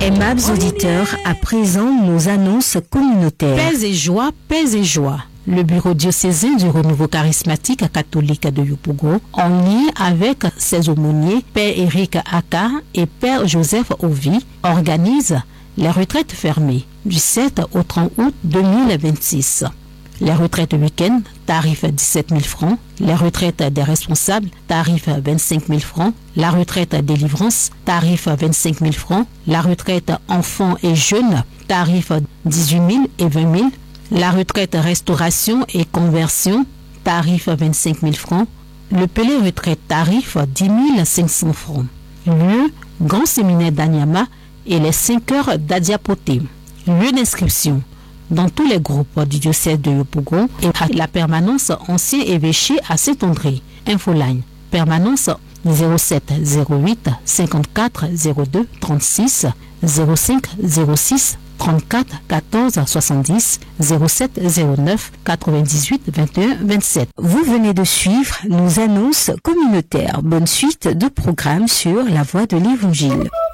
Aimables auditeurs, à présent nos annonces communautaires. Paix et joie. Le bureau diocésain du renouveau charismatique catholique de Yopougon, en lien avec ses aumôniers, Père Éric Aka et Père Joseph Ovi, organise les retraites fermées du 7 au 30 août 2026. Les retraites week-end, tarif 17 000 francs. Les retraites des responsables, tarif 25 000 francs. La retraite délivrance, tarif 25 000 francs. La retraite enfants et jeunes, tarif 18 000 et 20 000. La retraite restauration et conversion, tarif 25 000 francs. Le Pelé retraite, tarif 10 500 francs. Lieu, Grand Séminaire d'Anyama et les 5 heures d'Adiapoté. Lieu d'inscription dans tous les groupes du diocèse de Yopougon et à la permanence ancien évêché à Saint-André. Infoline, permanence 07 08 54 02 36 05 06 34 14 70 07 09 98 21 27. Vous venez de suivre nos annonces communautaires. Bonne suite de programmes sur la voie de l'Évangile.